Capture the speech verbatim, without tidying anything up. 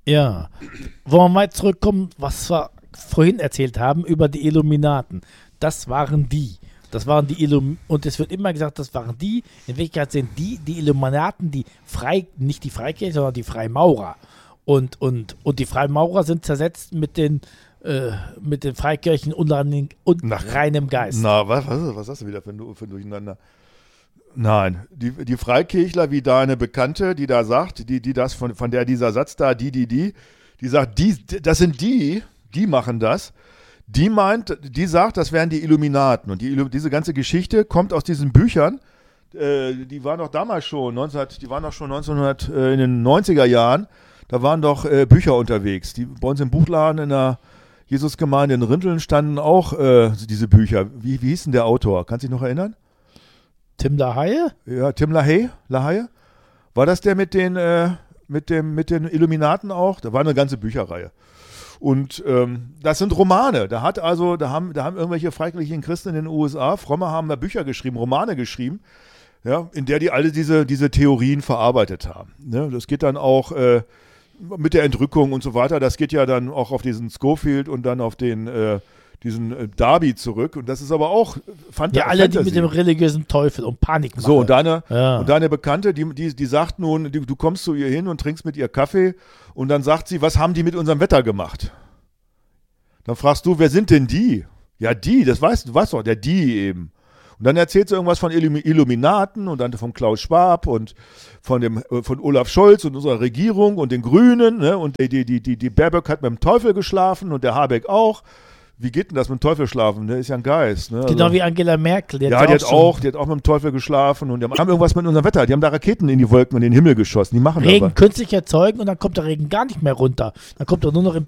Ja. Wollen wir mal zurückkommen, was wir vorhin erzählt haben über die Illuminaten. Das waren die. Das waren die Illum und es wird immer gesagt, das waren die. In Wirklichkeit sind die die Illuminaten, die frei, nicht die Freikirche, sondern die Freimaurer. Und, und, und die Freimaurer sind zersetzt mit den, äh, mit den Freikirchen und, und nach reinem Geist. Na, was, was, was hast du wieder für, für Durcheinander? Nein, die, die Freikirchler, wie deine Bekannte, die da sagt, die, die das, von, von der dieser Satz da, die, die, die, die sagt, die, das sind die, die machen das. Die meint, die sagt, das wären die Illuminaten. Und die, diese ganze Geschichte kommt aus diesen Büchern. Äh, die waren doch damals schon, neunzehn, die waren doch schon neunzehnhundert, äh, in den neunziger Jahren. Da waren doch äh, Bücher unterwegs. Die, bei uns im Buchladen in der Jesusgemeinde in Rinteln standen auch äh, diese Bücher. Wie, wie hieß denn der Autor? Kannst du dich noch erinnern? Tim LaHaye? Ja, Tim LaHaye. LaHaye? War das der mit den, äh, mit dem, mit den Illuminaten auch? Da war eine ganze Bücherreihe. Und ähm, das sind Romane. Da hat also, da haben, da haben irgendwelche freikirchlichen Christen in den U S A, Fromme haben da Bücher geschrieben, Romane geschrieben, ja, in der die alle diese, diese Theorien verarbeitet haben. Ne? Das geht dann auch äh, mit der Entrückung und so weiter. Das geht ja dann auch auf diesen Scofield und dann auf den äh, diesen äh, Darby zurück. Und das ist aber auch Fant- ja, alle, Fantasy. die mit dem religiösen Teufel und Panik machen. So, und deine, ja. und deine Bekannte, die, die, die sagt nun, die, du kommst zu ihr hin und trinkst mit ihr Kaffee und dann sagt sie, was haben die mit unserem Wetter gemacht? Dann fragst du, wer sind denn die? Ja, die, das weißt du, du weißt doch, der die eben. Und dann erzählt sie irgendwas von Illum- Illuminaten und dann von Klaus Schwab und von dem von Olaf Scholz und unserer Regierung und den Grünen, ne? Und die, die, die, die Baerbock hat mit dem Teufel geschlafen und der Habeck auch. Wie geht denn das mit dem Teufel schlafen? Der ist ja ein Geist. Ne? Genau also, wie Angela Merkel. Die ja, die hat, auch, auch, die hat auch mit dem Teufel geschlafen und die haben irgendwas mit unserem Wetter. Die haben da Raketen in die Wolken und in den Himmel geschossen. Die machen Regen aber. künstlich erzeugen und dann kommt der Regen gar nicht mehr runter. Dann kommt er nur noch im